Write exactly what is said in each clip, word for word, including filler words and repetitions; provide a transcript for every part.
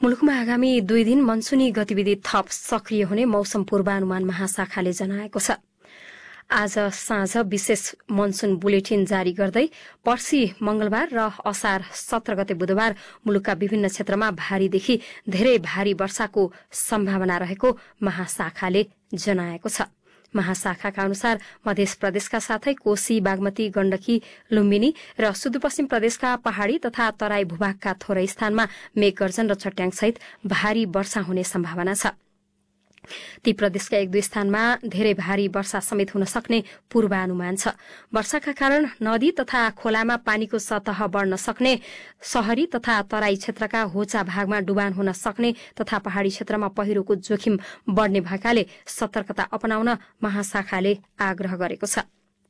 मुलुकमा आगामी दुई दिन मनसुनी गतिविधि थप सक्रिय हुने मौसम पूर्वानुमान महाशाखाले जनाएको छ। आज साँझ विशेष मनसुन बुलेटिन जारी गर्दै पर्सि मंगलबार र असार सत्र गते बुधबार मुलुकका विभिन्न क्षेत्रमा भारीदेखि धेरै भारी वर्षाको सम्भावना रहेको महाशाखाले जनाएको छ। महाशाखाका अनुसार मध्य प्रदेशका साथै कोशी, बागमती, गण्डकी, लुम्बिनी र सुदूरपश्चिम प्रदेशका पहाड़ी तथा तराई भूभागका थोरै स्थानमा मेघगर्जन र चट्याङसहित भारी वर्षा हुने सम्भावना छ। ती प्रदेशका एक दुई स्थानमा धेरै भारी वर्षा समेत हुन सक्ने पूर्वानुमान छ। वर्षाका कारण नदी तथा खोलामा पानीको सतह बढ़न सक्ने, शहरी तथा तराई क्षेत्रका होचा भागमा डुबान हुन सक्ने तथा पहाड़ी क्षेत्रमा पहिरोको जोखिम बढ़ने भएकाले सतर्कता अपनाउन महाशाखाले आग्रह गरेको छ।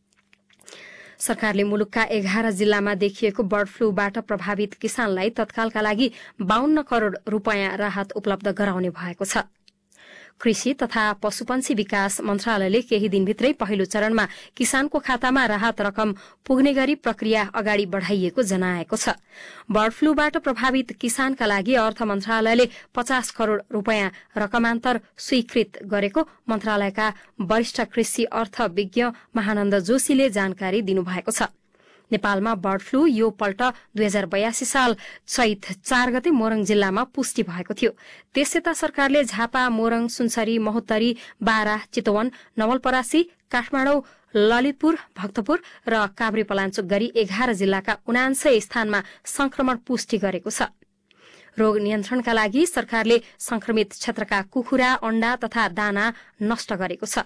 सरकारले मुलुकका एघार जिल्लामा देखिएको बर्ड फ्लूबाट प्रभावित किसानलाई तत्कालका लागि बाहन्न करोड़ रूपियाँ राहत उपलब्ध गराउने भएको छ। कृषि तथा पशुपन्छी विकास मन्त्रालयले केही दिनभित्रै पहिलो चरणमा किसानको खातामा राहत रकम पुग्ने गरी प्रक्रिया अगाडि बढ़ाइएको जनाएको छ। बर्ड फ्लूबाट प्रभावित किसानका लागि अर्थ मन्त्रालयले पचास करोड़ रूपियाँ रकमान्तर स्वीकृत गरेको मन्त्रालयका वरिष्ठ कृषि अर्थ विज्ञ महानन्द जोशीले जानकारी दिनुभएको छ। नेपालमा बर्ड फ्लू यो पल्ट दुई हजार बयासी साल चैत चार गते मोरङ जिल्लामा पुष्टि भएको थियो। त्यसयता सरकारले झापा, मोरङ, सुनसरी, महोत्तरी, बारा, चितवन, नवलपरासी, काठमाडौँ, ललितपुर, भक्तपुर र काभ्रेपलाञ्चोक गरी एघार जिल्लाका उनान्सय स्थानमा संक्रमण पुष्टि गरेको छ। रोग नियन्त्रणका लागि सरकारले संक्रमित क्षेत्रका कुखुरा, अण्डा तथा दाना नष्ट गरेको छ।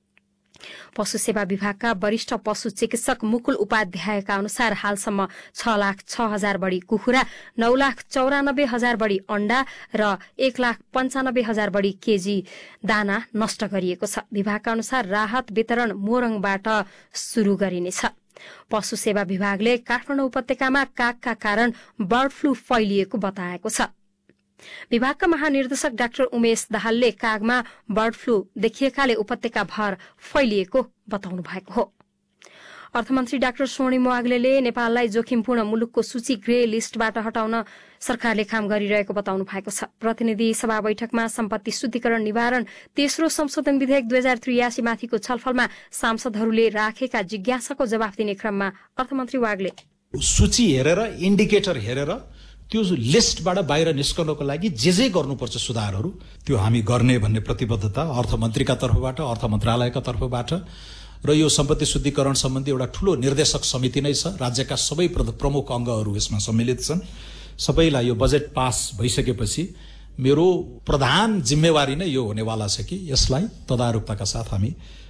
पशु सेवा विभागका वरिष्ठ पशु चिकित्सक मुकुल उपाध्यायका अनुसार हालसम्म छ लाख छ हजार बढ़ी कुखुरा, नौ लाख चौरानब्बे हजार बढ़ी अण्डा र एक लाख पञ्चानब्बे हजार बढ़ी केजी दाना नष्ट गरिएको छ। विभागका अनुसार राहत वितरण मोरङबाट शुरू गरिनेछ। पशु सेवा विभागले काठमाडौँ उपत्यकामा कागका कारण बर्ड फ्लू फैलिएको बताएको छ। विभागका महानिर्देशक डाक्टर उमेश दाहालले कागमा बर्ड फ्लू देखिएकाले उपत्यका भर फैलिएको बताउनु भएको हो। अर्थमन्त्री डाक्टर स्वर्णिम वाग्लेले नेपाललाई जोखिमपूर्ण मुलुकको सूची ग्रे लिस्टबाट हटाउन सरकारले काम गरिरहेको बताउनु भएको छ। प्रतिनिधि सभा बैठकमा सम्पत्ति शुद्धिकरण निवारण तेस्रो संशोधन विधेयक दुई हजार त्रियासी माथिको छलफलमा सांसदहरूले राखेका जिज्ञासाको जवाफ दिने क्रममा अर्थमन्त्री वाग्ले सूची हेरेर, इन्डिकेटर हेरेर त्यो लिस्टबाट बाहिर निस्कनको लागि जे जे गर्नुपर्छ सुधारहरू त्यो हामी गर्ने भन्ने प्रतिबद्धता अर्थमन्त्रीका तर्फबाट, अर्थ मन्त्रालयका तर्फबाट र यो सम्पत्ति शुद्धिकरण सम्बन्धी एउटा ठूलो निर्देशक समिति नै छ। राज्यका सबै प्रमुख अंगहरू यसमा सम्मिलित छन्। सबैलाई यो बजेट पास भइसकेपछि मेरो प्रधान जिम्मेवारी नै यो हुनेवाला छ कि यसलाई तदारुकताका साथ हामी